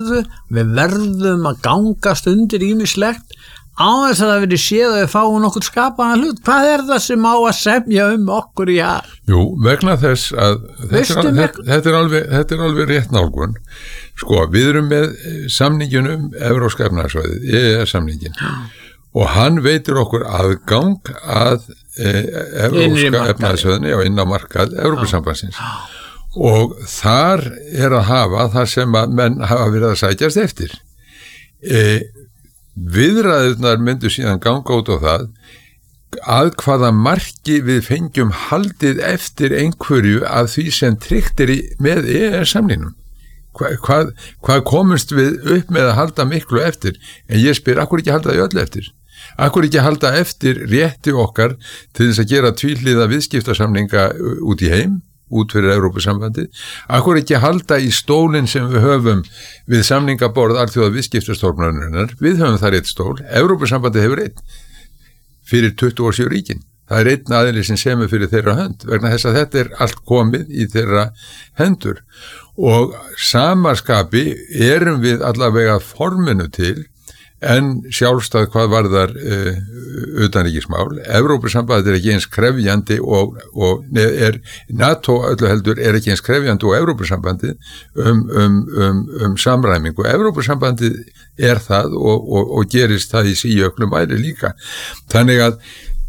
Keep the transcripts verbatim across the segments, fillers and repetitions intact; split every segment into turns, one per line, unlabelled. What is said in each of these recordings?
stöðu, við verðum að gangast undir ýmislegt á þess að það verið séð að við fáum nokkur skapaðan hlut. Hvað er það sem á að semja um okkur í að?
Jú, vegna þess að þetta er, þetta, þetta, er alveg, þetta er alveg rétt nálgun. Sko, við erum með samningin um Evrópska efnahagssvæðið, E E S-samningin, og hann veitir okkur aðgang að e, Evrópska efnahagssvæðinni og inn á markað Evrópusambandsins. Og þar er að hafa það sem að menn hafa verið að sækjast eftir. E, viðræðurnar myndu síðan ganga út á það að hvaða marki við fengjum haldið eftir einhverju af því sem tryggt er í, með E E S-samningnum. Hva, hvað, hvað komumst við upp með að halda miklu eftir? En ég spyr, akkur ekki halda því öllu eftir? Akkur ekki halda eftir rétti okkar til þess að gera tvíhliða viðskiptasamninga út í heim, út fyrir Evrópusambandið? Akkur ekki halda í stólinn sem við höfum við samningaborð alþjóða viðskiptastofnunarinnar? Við höfum þar eitt stól, Evrópusambandið hefur einn fyrir tuttugu og sjö ríkin. Það er einn aðili sem semur fyrir þeirra hönd, vegna þess að þetta er allt komið í þeirra hendur. Og samaskapi erum við allavega forminu til, en sjálfstæð hvað varðar uh, utanríkismál. Evrópusambandið er ekki eins krefjandi og, og er, NATO öllu heldur er ekki eins krefjandi og Evrópusambandið um, um, um, um samræmingu. Evrópusambandið er það og, og, og gerist það í síjöklum mæli líka. Þannig að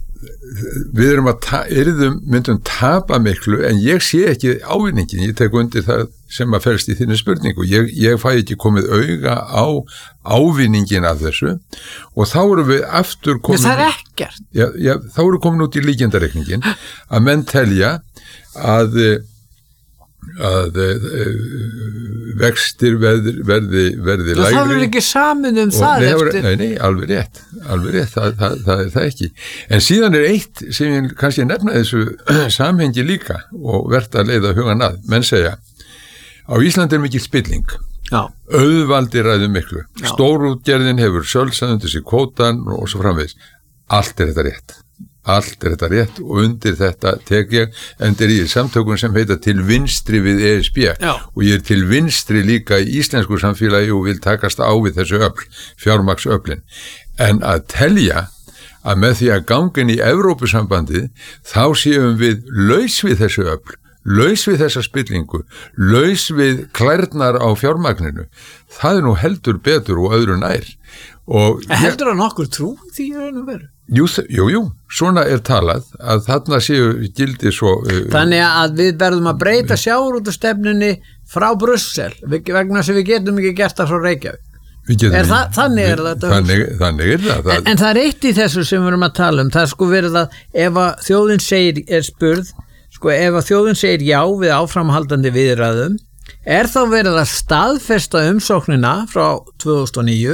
við erum að ta- yrðum, myndum tapa miklu, en ég sé ekki ávinningin. Ég tek undir það sem að felst í þinni spurningu. Ég, ég fæ ekki komið auga á ávinningin af þessu og þá erum við aftur komin...
Það er ekkert.
Já, já, þá erum við komin út í líkjendareikningin að menn telja að að vextir verði, verði, verði lægri.
Það er ekki samin um það
nei,
eftir.
Nei, nei, alveg rétt, alveg rétt, það, það, það er það ekki. En síðan er eitt sem ég kannski nefna þessu samhengi líka og verðt að leiða hugan að. Menn segja, á Íslandi er mikil spilling.
Já.
Auðvaldi ræður miklu. Stórútgerðin hefur sjálfsagt undir sig kvótan og svo framvegis. Allt er þetta rétt. Allt er þetta rétt og undir þetta tek ég endur í samtökum sem heita til vinstri við E S B. Já. Og ég er til vinstri líka í íslensku samfélagi og vil takast á við þessu öfl, fjármagnsöflin. En að telja að með því að gangin í Evrópusambandið þá séum við laus við þessu öfl, laus við þessa spillingu, laus við klærnar á fjármagninu. Það er nú heldur betur og öðru nær. Og
heldur að nokkur trú því að það veru?
Jú, jú, jú, svona er talað að þarna séu gildi svo... Uh,
Þannig að við verðum að breyta sjávarútvegastefnunni frá Brussel vegna sem við getum ekki gert það frá Reykjavík. Er það, þannig er þetta.
Þannig, þannig er það.
En, en það er eitt í þessu sem við erum að tala um. Það er sko verið að ef að þjóðin segir, er spurð, sko ef að þjóðin segir já við áframhaldandi viðræðum, er þá verið að staðfesta umsóknina frá tvö þúsund og níu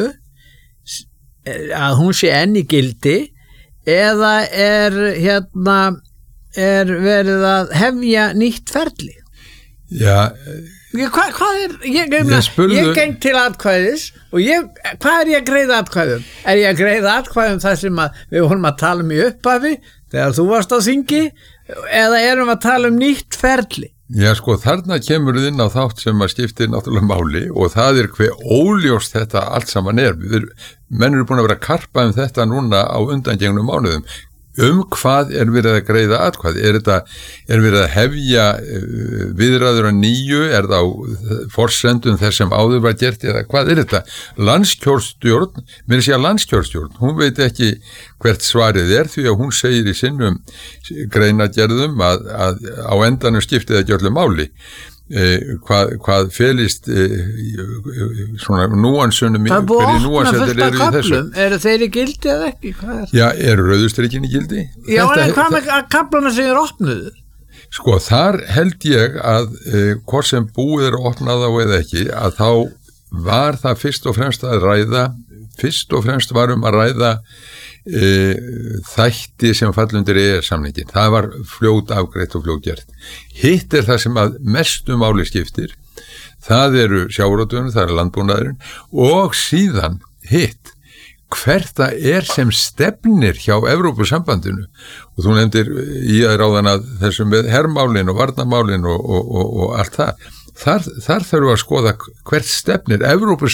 að hún sé enn í gildi eða er hérna er verið að hefja nýtt ferli?
Já.
Ég, hva, hvað er, ég, ég,
ég, spurðu...
ég geng til atkvæðis og ég, hvað er ég að greiða atkvæðum? Er ég að greiða atkvæðum það sem að við vorum að tala um í upphafi þegar þú varst á þingi eða erum að tala um nýtt ferli?
Já, sko, þarna kemur þið inn á þátt sem að skiptir náttúrulega máli og það er hver óljóst þetta allt saman er. Við, menn eru búin að vera að karpa um þetta núna á undangengnum mánuðum. Um hvað er verið að greiða atkvæð? Er þetta, er verið að hefja uh, viðræður að nýju? Er það á forsendum þess sem áður var gert? Eða hvað er þetta? Landskjörstjórn, mér er sér landskjörstjórn, hún veit ekki hvert svarið er því að hún segir í sinnum greinagerðum að, að á endanum skiptið ekki öllu máli. Eh, hvað, hvað felist eh, svona núansunum
það er búið að opna fullt af köflum eru þeir í gildi eða ekki? Er?
Já, eru rauðustrikinn í gildi?
Já, Þetta, en hvað með köfluna sem er opnuð?
Sko, þar held ég að eh, hvort sem búið er opnað á eða ekki að þá var það fyrst og fremst að ræða fyrst og fremst varum að ræða e, þætti sem fall undir E E S-samningin. Það var fljót afgreitt og fljót gert. Hitt er það sem að mestu máli skiptir. Það eru sjávarútvegurinn, það er landbúnaðurinn og síðan hitt hvert það er sem stefnir hjá Evrópusambandinu og þú nefndir í að ráðan að þessum með hermálin og varnarmálin og, og, og, og allt það. Þar, þar þurfum við að skoða hvert stefnir Evrópusambandinu